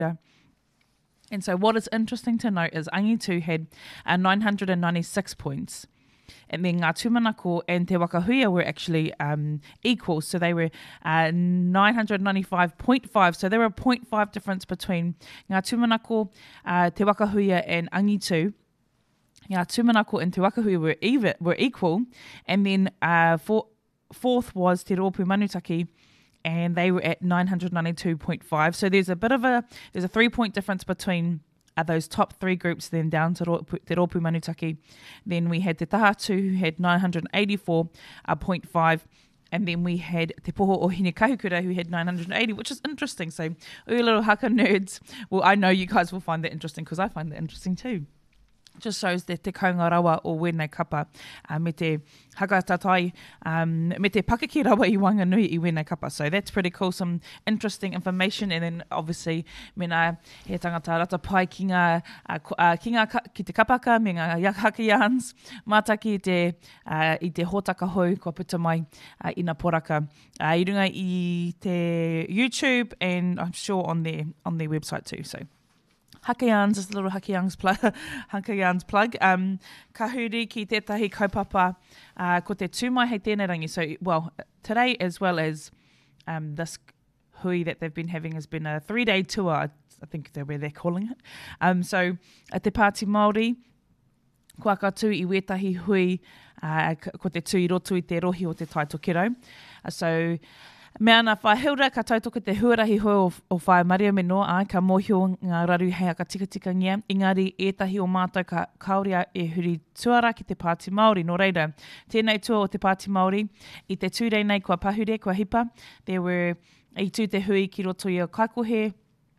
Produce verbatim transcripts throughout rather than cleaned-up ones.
And so what is interesting to note is Angitu had uh, nine hundred ninety-six points. And then Ngā Tūmanako and Te Wakahuia were actually um, equal. So they were uh, nine hundred ninety-five point five. So there were a zero point five difference between Ngā Tūmanako, uh, Te Wakahuia and Angitu. Ngā Tūmanako and Te Wakahuia were, even, were equal. And then uh, for, fourth was Te Rōpū Manutaki, and they were at nine hundred ninety-two point five. So there's a bit of a, there's a three point difference between uh, those top three groups, then down to Rōpū, Te Rōpū Manutaki. Then we had Te Tahatu, who had nine hundred eighty-four point five. And then we had Te Poho o Hine Kahukura, who had nine hundred eighty, which is interesting. So, you little haka nerds, well, I know you guys will find that interesting because I find that interesting too. Just shows that te kaunga rawa o wēnei kapa uh, me te hakatatai, um, me te pakaki rawa i Wanganui i wēnei kapa. So that's pretty cool, some interesting information. And then obviously, mena he tangata rata pai ki ngā, uh, uh, ki, ngā ka, ki te kapaka, me ngā hakians, mātaki i te, uh, i te hōtaka hou, kua puta mai uh, i ngā poraka. Uh, I runga i te YouTube and I'm sure on their, on their website too. So Hakeans, just a little Hakeans plug. Hakeans plug. Um, kahuri ki tētahi kaupapa uh, ko te tūmai hei tēnei rangi. So, well, today as well as um, this hui that they've been having has been a three-day tour, I think that's where they're calling it. Um, so, at te Pāti Māori, kua katu i wētahi hui uh, ko te tū i roto i te rohi o te taitokero. Uh, so, mea nā whahilra ka tautoko te huarahi hoi o, o whae Maria Meno, ai ka mohio ngā raru hei aka tika tika ngia. Engari, ētahi o mātou ka kauria e huri tuara ki te Pāti Māori. Nō reira, tēnei tua o te Pāti Māori, i te tūrei nei kua pahure, kua hipa, there were i tū te hui ki roto i o Kaikohe,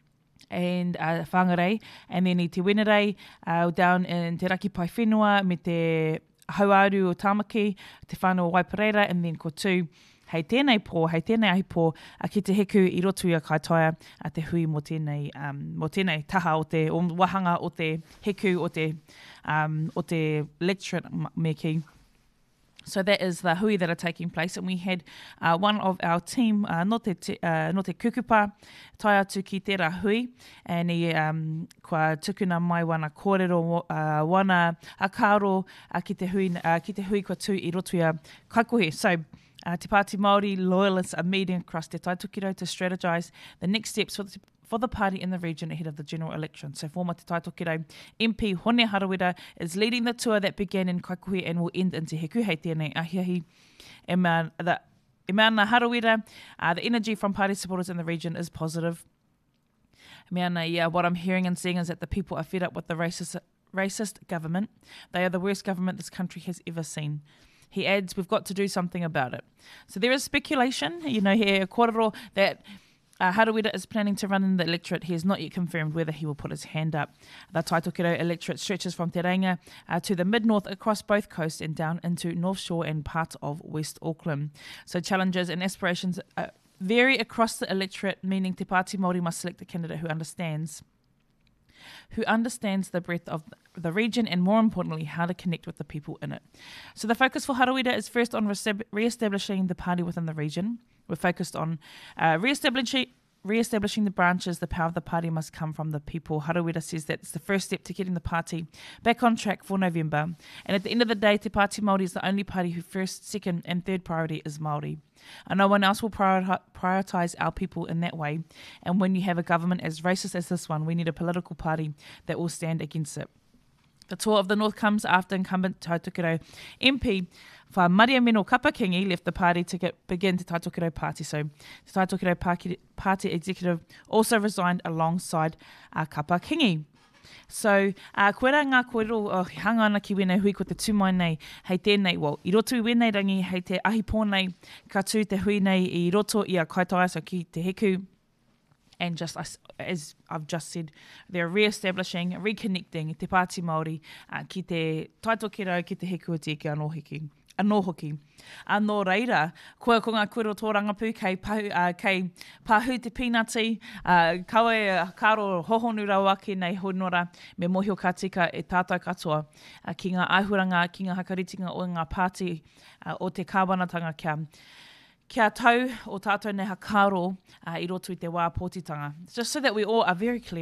and uh, whangarei, and then i te Wenerei, uh, down in te Raki Pai Whenua, me te Hauaru o Tāmaki, te whānau o Waipareira, and then ko tū, hei tēnei pō, hei tēnei ahi pō, a ki te heku i roto i a kaitaia, a te hui mo tēnei, um, mo tēnei taha o te, o wahanga o te heku o te, um, o te lecturate me ki. So that is the hui that are taking place, and we had uh, one of our team, uh, no te, te, uh, no te kukupa, tai atu ki tērā hui, and i um, kua tukuna mai wana kōrero, uh, wana akaro uh, ki, te hui, uh, ki te hui kua tū i roto i a Kaikohe. So, Uh, Te Pāti Māori loyalists are meeting across Te Taitokiro to strategise the next steps for the, for the party in the region ahead of the general election. So former Te Taitokiro M P Hone Harawira is leading the tour that began in Kaikohe and will end in Te Heku. Hei tēnei ahiahi. E mea nā Harawira, uh, the energy from party supporters in the region is positive. Mea nā, yeah, what I'm hearing and seeing is that the people are fed up with the racist, racist government. They are the worst government this country has ever seen. He adds, we've got to do something about it. So there is speculation, you know, here, kōrero, that uh, Harawira is planning to run in the electorate. He has not yet confirmed whether he will put his hand up. The Taitokero electorate stretches from Te Reinga uh, to the mid-north across both coasts and down into North Shore and parts of West Auckland. So challenges and aspirations uh, vary across the electorate, meaning Te Pāti Māori must select a candidate who understands who understands the breadth of the region and, more importantly, how to connect with the people in it. So the focus for Harawira is first on re-establishing the party within the region. We're focused on uh, re-establishing Re-establishing the branches. The power of the party must come from the people. Harawira says that it's the first step to getting the party back on track for November. And at the end of the day, Te Pāti Māori is the only party whose first, second and third priority is Māori. And no one else will prioritise our people in that way. And when you have a government as racist as this one, we need a political party that will stand against it. The tour of the North comes after incumbent Taitokero M P Wha Maria Meno Kapakingi left the party to get, begin the Taitokero Party. So the Taitokero Party, party executive also resigned alongside uh, Kapakingi. So, uh, koera ngā kōrero o uh, hanga ana ki wēnei hui ko te tūmai nei hei tēnei, well, i roto i wēnei rangi hei te ahi pōnei ka tū te hui nei i roto i a kaitaia, so ki te heku. And just as, as I've just said, they're re-establishing, reconnecting Te Pāti Māori uh, ki te taitokero, ki te heku te ike anō hiki. Anō hoki. Anō reira, koe ko ngā kuro tō rangapu kei, pahu, uh, kei pahu te pīnati, uh, kawe uh, karo hohonu rawa ki nei honora me mohio ka tika e tātou katoa uh, ki ngā aihuranga, ki ngā hakaritinga o ngā pāti uh, o te kāwanatanga kia. kia tau o tātou nei hakaro uh, i roto i te wā pōtitanga. Just so that we all are very clear.